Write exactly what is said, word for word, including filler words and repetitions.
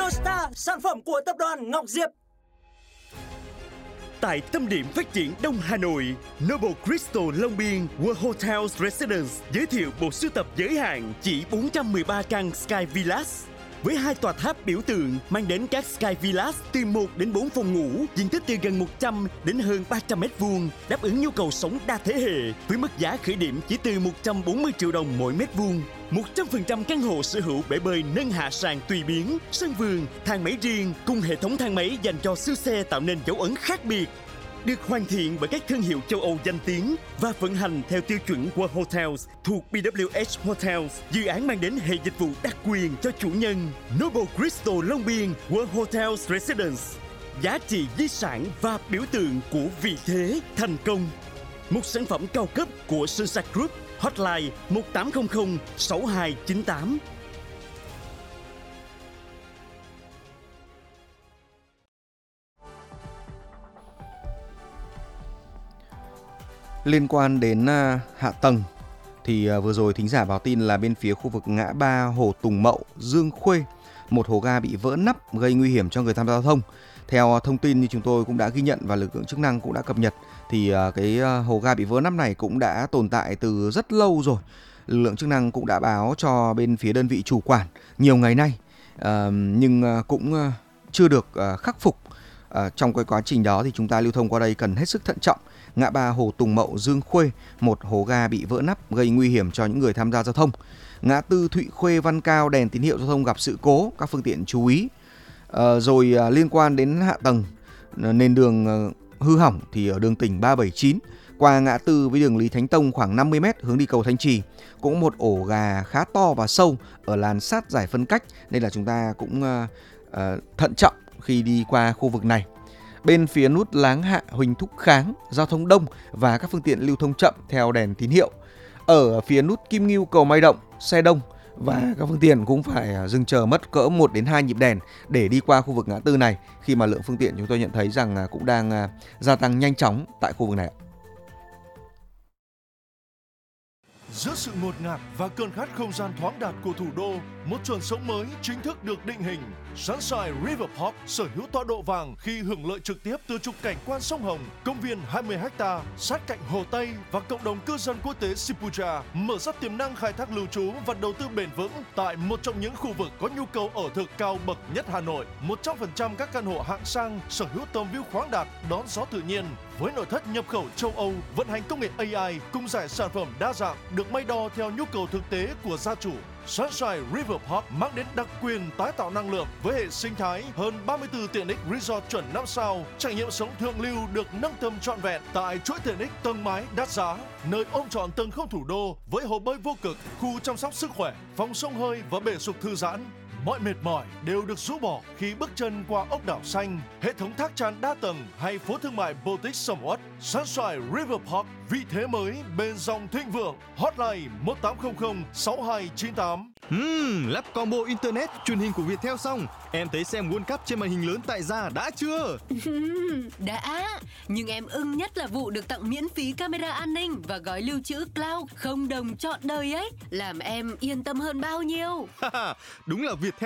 Inostar, sản phẩm của tập đoàn Ngọc Diệp. Tại tâm điểm phát triển Đông Hà Nội, Noble Crystal Long Biên World Hotels Residence giới thiệu bộ sưu tập giới hạn chỉ bốn trăm mười ba căn Sky Villas. Với hai tòa tháp biểu tượng mang đến các Sky Villas từ một đến bốn phòng ngủ, diện tích từ gần một trăm đến hơn ba trăm mét vuông, đáp ứng nhu cầu sống đa thế hệ với mức giá khởi điểm chỉ từ một trăm bốn mươi triệu đồng mỗi mét vuông. một trăm phần trăm căn hộ sở hữu bể bơi nâng hạ sàn tùy biến, sân vườn, thang máy riêng cùng hệ thống thang máy dành cho siêu xe tạo nên dấu ấn khác biệt. Được hoàn thiện bởi các thương hiệu châu Âu danh tiếng và vận hành theo tiêu chuẩn World Hotels thuộc bê vê kép hát Hotels, dự án mang đến hệ dịch vụ đặc quyền cho chủ nhân. Noble Crystal Long Biên World Hotels Residence, giá trị di sản và biểu tượng của vị thế thành công. Một sản phẩm cao cấp của Sunshine Group. Hotline một tám không không sáu hai chín tám. Liên quan đến uh, hạ tầng thì uh, vừa rồi thính giả báo tin là bên phía khu vực ngã ba Hồ Tùng Mậu, Dương Khuê, một hố ga bị vỡ nắp gây nguy hiểm cho người tham gia giao thông. Theo thông tin như chúng tôi cũng đã ghi nhận và lực lượng chức năng cũng đã cập nhật thì uh, cái uh, hố ga bị vỡ nắp này cũng đã tồn tại từ rất lâu rồi. Lực lượng chức năng cũng đã báo cho bên phía đơn vị chủ quản nhiều ngày nay, uh, nhưng uh, cũng uh, chưa được uh, khắc phục. Uh, trong cái quá trình đó thì chúng ta lưu thông qua đây cần hết sức thận trọng. Ngã ba Hồ Tùng Mậu, Dương Khuê, một hố ga bị vỡ nắp gây nguy hiểm cho những người tham gia giao thông. Ngã tư Thụy Khuê, Văn Cao, đèn tín hiệu giao thông gặp sự cố, các phương tiện chú ý. À, rồi à, liên quan đến hạ tầng, nền đường à, hư hỏng thì ở đường tỉnh ba bảy chín qua ngã tư với đường Lý Thánh Tông khoảng năm mươi mét hướng đi cầu Thanh Trì cũng một ổ gà khá to và sâu ở làn sát giải phân cách, nên là chúng ta cũng à, à, thận trọng khi đi qua khu vực này. Bên phía nút Láng Hạ, Huỳnh Thúc Kháng, giao thông đông và các phương tiện lưu thông chậm theo đèn tín hiệu. Ở phía nút Kim Ngưu, cầu Mai Động, xe đông và các phương tiện cũng phải dừng chờ mất cỡ một đến hai nhịp đèn để đi qua khu vực ngã tư này, khi mà lượng phương tiện chúng tôi nhận thấy rằng cũng đang gia tăng nhanh chóng tại khu vực này. Giữa sự ngột ngạt và cơn khát không gian thoáng đạt của thủ đô, một chuẩn sống mới chính thức được định hình. Sunshine River Park sở hữu tọa độ vàng khi hưởng lợi trực tiếp từ trục cảnh quan sông Hồng, công viên hai mươi héc ta sát cạnh Hồ Tây và cộng đồng cư dân quốc tế Sipucha, mở ra tiềm năng khai thác lưu trú và đầu tư bền vững tại một trong những khu vực có nhu cầu ở thực cao bậc nhất Hà Nội. một trăm phần trăm các căn hộ hạng sang sở hữu tầm view khoáng đạt, đón gió tự nhiên với nội thất nhập khẩu châu Âu, vận hành công nghệ a i cùng giải sản phẩm đa dạng được may đo theo nhu cầu thực tế của gia chủ. Sunshine River Park mang đến đặc quyền tái tạo năng lượng với hệ sinh thái hơn ba mươi tư tiện ích resort chuẩn năm sao, trải nghiệm sống thượng lưu được nâng tầm trọn vẹn tại chuỗi tiện ích tầng mái đắt giá, nơi ôm trọn tầng không thủ đô với hồ bơi vô cực, khu chăm sóc sức khỏe, phòng xông hơi và bể sục thư giãn. Mọi mệt mỏi đều được rũ bỏ khi bước chân qua ốc đảo xanh, hệ thống thác tràn đa tầng hay phố thương mại Boutique Somewhat. Sunshine River Park, vị thế mới bên dòng thịnh vượng. Hotline một tám không không sáu hai chín tám. Uhm, lắp combo internet truyền hình của Viettel xong, em thấy xem World Cup trên màn hình lớn tại gia đã chưa? Đã, nhưng em ưng nhất là vụ được tặng miễn phí camera an ninh và gói lưu trữ cloud không đồng trọn đời ấy, làm em yên tâm hơn bao nhiêu. Đúng là Viettel